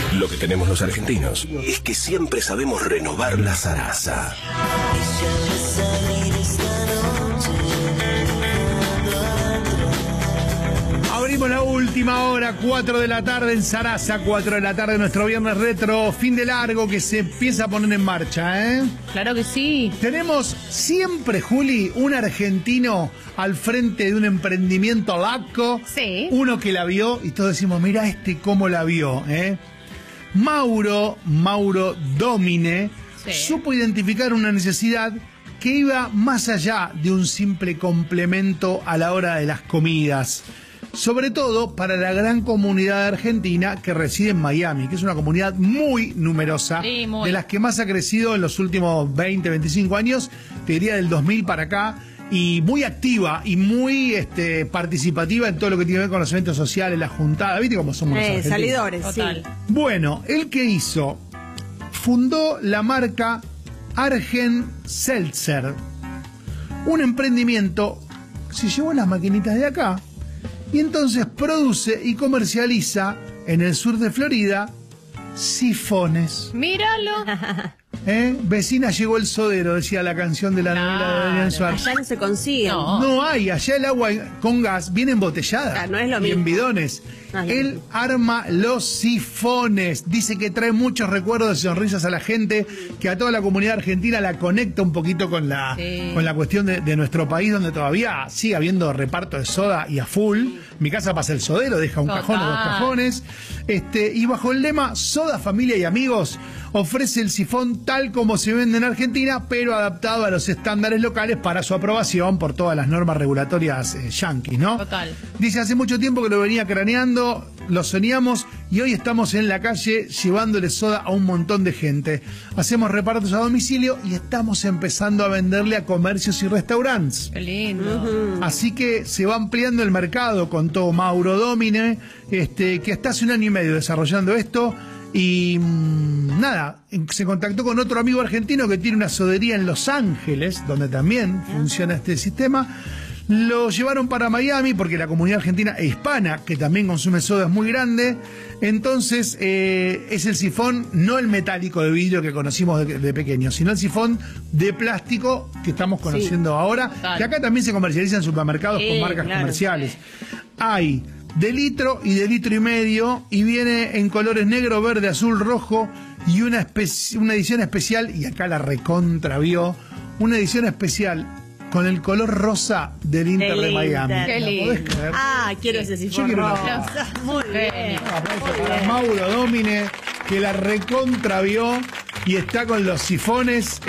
Lo que tenemos los argentinos es que siempre sabemos renovar la zaraza. Abrimos la última hora, 4 de la tarde en Zaraza, 4 de la tarde, nuestro viernes retro, fin de largo que se empieza a poner en marcha, ¿eh? Claro que sí. Tenemos siempre, Juli, un argentino al frente de un emprendimiento loco. Sí. Uno que la vio y todos decimos, mira cómo la vio, ¿eh? Mauro Domine, sí, supo identificar una necesidad que iba más allá de un simple complemento a la hora de las comidas. Sobre todo para la gran comunidad argentina que reside en Miami, que es una comunidad muy numerosa, sí, muy. De las que más ha crecido en los últimos 20, 25 años, te diría del 2000 para acá, y muy activa y muy participativa en todo lo que tiene que ver con los eventos sociales, las juntadas, ¿viste cómo somos los argentinos? Salidores, total. sí. Bueno, ¿él qué hizo? Fundó la marca Argen Seltzer, un emprendimiento, se llevó las maquinitas de acá, y entonces produce y comercializa en el sur de Florida sifones. Míralo. Vecina, llegó el sodero, decía la canción de la novela de Daniel Suárez. Allá no se consiguen. No hay, allá el agua con gas viene embotellada. No es lo y mismo. en bidones. No es lo Él mismo. arma los sifones. Dice que trae muchos recuerdos y sonrisas a la gente, que a toda la comunidad argentina la conecta un poquito con la cuestión de nuestro país, donde todavía sigue habiendo reparto de soda y a full. Mi casa pasa el sodero, deja un cajón o dos cajones. Y bajo el lema Soda, Familia y Amigos, ofrece el sifón tal como se vende en Argentina, pero adaptado a los estándares locales para su aprobación por todas las normas regulatorias yanquis, ¿no? Total. Dice, hace mucho tiempo que lo venía craneando, lo soñamos y hoy estamos en la calle llevándole soda a un montón de gente. Hacemos repartos a domicilio y estamos empezando a venderle a comercios y restaurantes. Qué lindo. Así que se va ampliando el mercado, contó Mauro Domine, que hasta hace 1 año y medio desarrollando esto. Y nada, se contactó con otro amigo argentino que tiene una sodería en Los Ángeles, donde también funciona este sistema. Lo llevaron para Miami porque la comunidad argentina e hispana, que también consume soda, es muy grande. Entonces es el sifón, no el metálico de vidrio que conocimos de pequeño, sino el sifón de plástico que estamos conociendo ahora, que acá también se comercializa en supermercados con marcas comerciales. Hay de litro y de litro y medio, y viene en colores negro, verde, azul, rojo, y una edición especial, y acá la recontravió, una edición especial con el color rosa del Inter de Miami. Qué ¿La lindo. podés creer? Quiero ese Yo sifón quiero rosa. Muy bien. Un aplauso para Mauro Domine, que la recontravió y está con los sifones.